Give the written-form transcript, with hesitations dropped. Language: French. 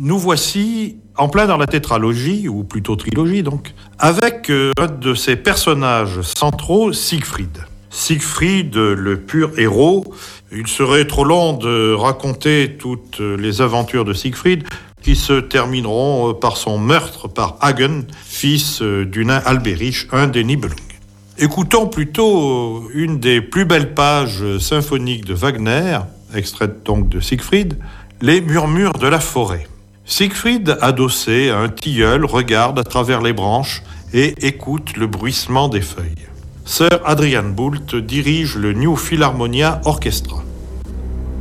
Nous voici en plein dans la tétralogie, ou plutôt trilogie donc, avec un de ses personnages centraux, Siegfried. Siegfried, le pur héros. Il serait trop long de raconter toutes les aventures de Siegfried, qui se termineront par son meurtre par Hagen, fils du nain Albéric, un des Nibelung. Écoutons plutôt une des plus belles pages symphoniques de Wagner, extraite donc de Siegfried, les murmures de la forêt. Siegfried, adossé à un tilleul, regarde à travers les branches et écoute le bruissement des feuilles. Sir Adrian Boult dirige le New Philharmonia Orchestra.